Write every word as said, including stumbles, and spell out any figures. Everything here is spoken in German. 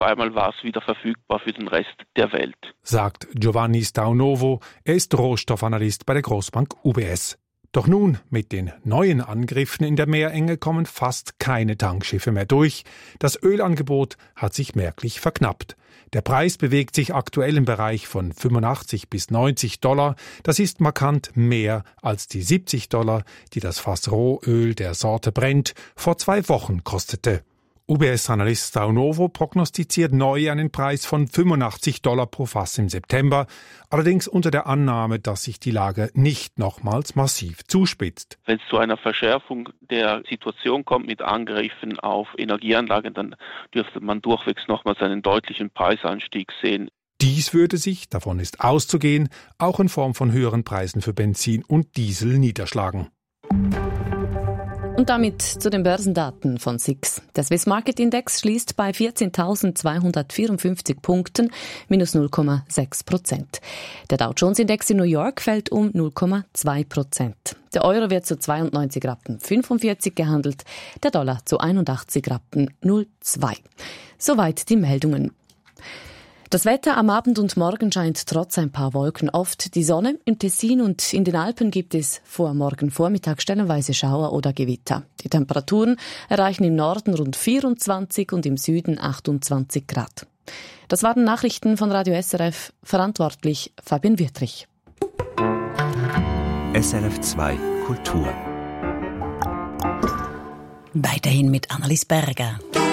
Einmal war es wieder verfügbar für den Rest der Welt. Sagt Giovanni Staunovo, er ist Rohstoffanalyst bei der Großbank U B S. Doch nun, mit den neuen Angriffen in der Meerenge kommen fast keine Tankschiffe mehr durch. Das Ölangebot hat sich merklich verknappt. Der Preis bewegt sich aktuell im Bereich von fünfundachtzig bis neunzig Dollar. Das ist markant mehr als die siebzig Dollar, die das Fass Rohöl der Sorte Brent vor zwei Wochen kostete. U B S-Analyst Staunovo prognostiziert neu einen Preis von fünfundachtzig Dollar pro Fass im September, allerdings unter der Annahme, dass sich die Lage nicht nochmals massiv zuspitzt. Wenn es zu einer Verschärfung der Situation kommt mit Angriffen auf Energieanlagen, dann dürfte man durchwegs nochmals einen deutlichen Preisanstieg sehen. Dies würde sich, davon ist auszugehen, auch in Form von höheren Preisen für Benzin und Diesel niederschlagen. Und damit zu den Börsendaten von S I X. Der Swiss Market Index schließt bei vierzehntausendzweihundertvierundfünfzig Punkten, minus null Komma sechs Prozent. Der Dow Jones Index in New York fällt um null Komma zwei Prozent. Der Euro wird zu zweiundneunzig Rappen fünfundvierzig gehandelt, der Dollar zu einundachtzig Rappen null Komma zwei. Soweit die Meldungen. Das Wetter am Abend und Morgen scheint trotz ein paar Wolken oft die Sonne. Im Tessin und in den Alpen gibt es vor morgen Vormittag stellenweise Schauer oder Gewitter. Die Temperaturen erreichen im Norden rund vierundzwanzig und im Süden achtundzwanzig Grad. Das waren Nachrichten von Radio S R F, verantwortlich Fabian Wittrich. S R F zwei Kultur. Weiterhin mit Annelies Berger.